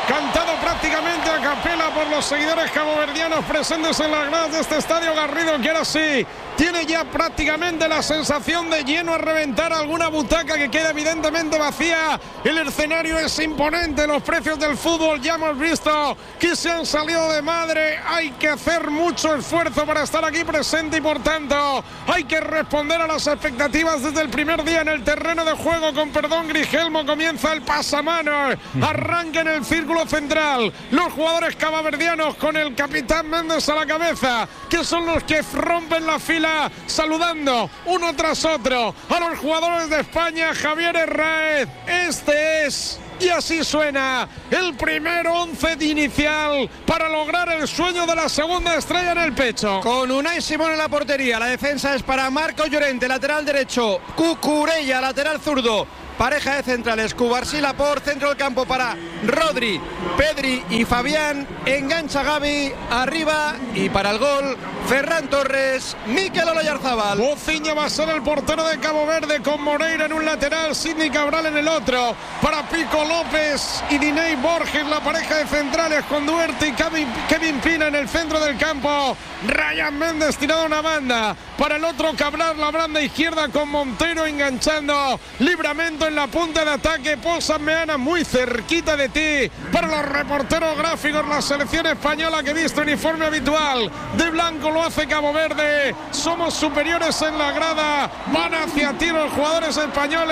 cantado prácticamente a capela por los seguidores caboverdianos presentes en las gradas de este estadio Garrido, que ahora sí tiene ya prácticamente la sensación de lleno a reventar, alguna butaca que queda evidentemente vacía. El escenario es imponente, los precios del fútbol ya hemos visto que se han salido de madre. Hay que hacer mucho esfuerzo para estar aquí presente y por tanto hay que responder a las expectativas desde el primer día en el terreno de juego. Con perdón, Grigelmo, comienza el pasamanos, arranca en el círculo central los jugadores caboverdianos con el capitán Méndez a la cabeza, que son los que rompen la fila saludando uno tras otro a los jugadores de España. Javier Herráez, este es, y así suena, el primer 11 de inicial para lograr el sueño de la segunda estrella en el pecho. Con Unai Simón en la portería, la defensa es para Marco Llorente, lateral derecho, Cucurella, lateral zurdo. Pareja de centrales, Cubarsí por centro del campo para Rodri, Pedri y Fabián. Engancha Gavi arriba y para el gol Ferran Torres, Mikel Olayarzabal. Bociña va a ser el portero de Cabo Verde, con Moreira en un lateral, Sidney Cabral en el otro. Para Pico López y Diney Borges, la pareja de centrales, con Duarte y Kevin Pina en el centro del campo. Ryan Méndez tirado a una banda. Para el otro Cabral, la banda izquierda con Montero enganchando. Libramento en la punta de ataque. Paul Sanmeana muy cerquita de ti. Para los reporteros gráficos, la selección española que viste uniforme habitual de blanco lo hace Cabo Verde. Somos superiores en la grada. Van hacia ti los jugadores españoles.